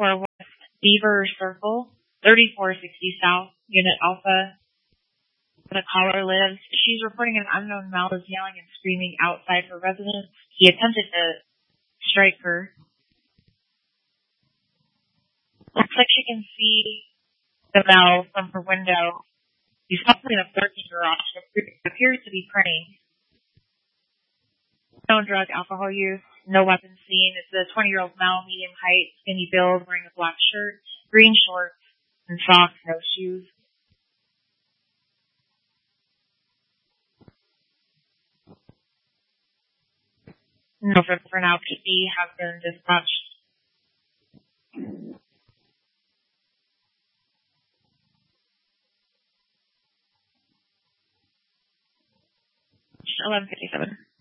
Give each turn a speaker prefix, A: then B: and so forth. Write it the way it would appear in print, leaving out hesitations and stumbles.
A: 4 West Beaver Circle, 3460 South, Unit Alpha. The caller lives. She's reporting an unknown male is yelling and screaming outside her residence. He attempted to strike her. Looks like she can see the male from her window. He's possibly in a parking garage. Appears to be praying. No drug, alcohol use, no weapons seen. It's a 20-year-old male, medium height, skinny build, wearing a black shirt, green shorts, and socks, no shoes. No, for now, PD has been dispatched. 11:57.